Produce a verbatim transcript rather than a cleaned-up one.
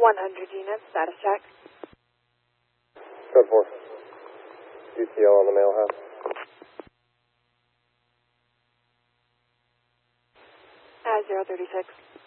one hundred units, status check. Code four. U T O on the mail house. Uh, zero thirty-six.